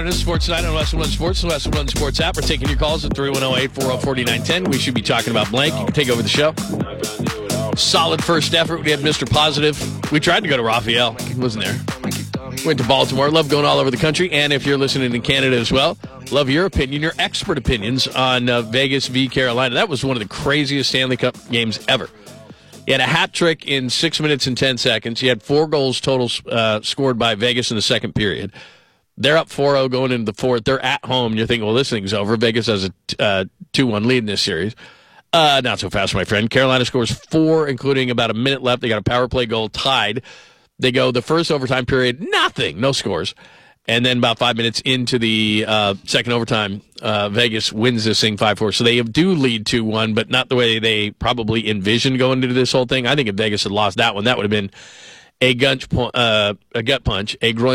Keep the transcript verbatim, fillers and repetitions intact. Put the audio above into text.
It is Sports Night on Western One Sports, the Western One Sports app. We're taking your calls at three one zero, eight four zero, four nine one zero. We should be talking about blank. You can take over the show. Solid first effort. We had Mister Positive. We tried to go to Raphael. He wasn't there. Went to Baltimore. Love going all over the country. And if you're listening in Canada as well, love your opinion, your expert opinions on uh, Vegas v. Carolina. That was one of the craziest Stanley Cup games ever. He had a hat trick in six minutes and ten seconds. He had four goals total uh, scored by Vegas in the second period. They're up four oh going into the fourth. They're at home. You're thinking, well, this thing's over. Vegas has a uh, two one lead in this series. Uh, not so fast, my friend. Carolina scores four, including about a minute left. They got a power play goal tied. They go the first overtime period, nothing, no scores. And then about five minutes into the uh, second overtime, uh, Vegas wins this thing five four. So they do lead two one, but not the way they probably envisioned going into this whole thing. I think if Vegas had lost that one, that would have been a gut, uh, a gut punch, a groin